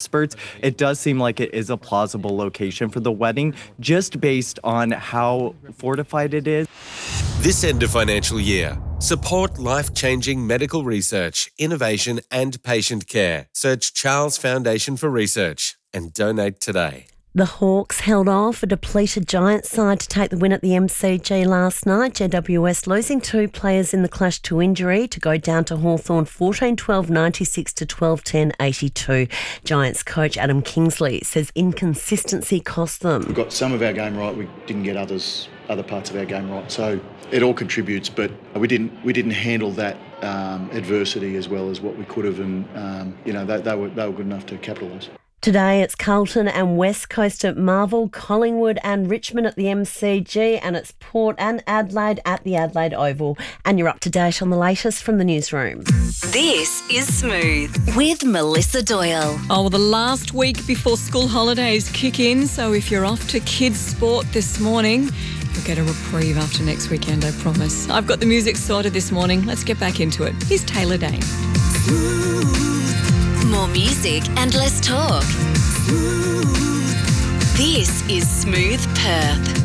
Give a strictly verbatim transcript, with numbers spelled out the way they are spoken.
experts, it does seem like it is a plausible location for the wedding, just based on how fortified it is. This end of financial year, support life-changing medical research, innovation and patient care. Search Charles Foundation for Research and donate today. The Hawks held off a depleted Giants side to take the win at the M C G last night. J W S losing two players in the clash to injury to go down to Hawthorn fourteen twelve ninety-six to twelve ten eighty-two. Giants coach Adam Kingsley says inconsistency cost them. We got some of our game right, we didn't get others other parts of our game right. So it all contributes, but we didn't we didn't handle that um, adversity as well as what we could have, and um, you know they, they were they were good enough to capitalise. Today it's Carlton and West Coast at Marvel, Collingwood and Richmond at the M C G, and it's Port and Adelaide at the Adelaide Oval. And you're up to date on the latest from the newsroom. This is Smooth with Melissa Doyle. Oh, well, the last week before school holidays kick in, so if you're off to kids' sport this morning, you'll get a reprieve after next weekend, I promise. I've got the music sorted this morning. Let's get back into it. Here's Taylor Dane. More music and less talk. This is Smooth Perth.